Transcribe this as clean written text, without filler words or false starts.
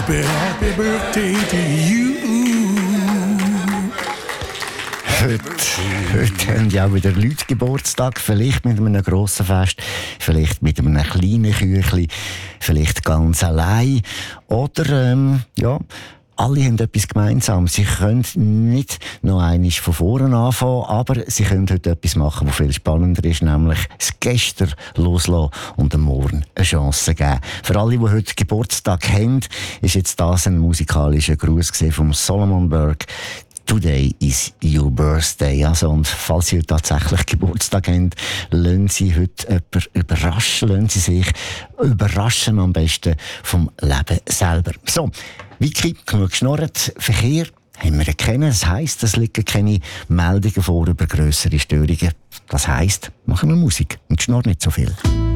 happy birthday to you. Heute haben ja auch wieder Leute Geburtstag, vielleicht mit einem grossen Fest, vielleicht mit einem kleinen Küchli, vielleicht ganz allein. Oder, alle haben etwas gemeinsam. Sie können nicht noch einmal von vorne anfangen, aber sie können heute etwas machen, was viel spannender ist, nämlich das Gestern loslassen und dem Morgen eine Chance geben. Für alle, die heute Geburtstag haben, ist jetzt das ein musikalischer Gruß vom Solomon Burke. Today is your birthday. Also, und falls Sie tatsächlich Geburtstag haben, lassen Sie heute jemanden überraschen. Lassen Sie sich überraschen, am besten vom Leben selber. So, Vicky, genug geschnorrt. Verkehr haben wir erkennen. Das heisst, es liegen keine Meldungen vor über grössere Störungen. Das heisst, machen wir Musik und schnurrt nicht so viel.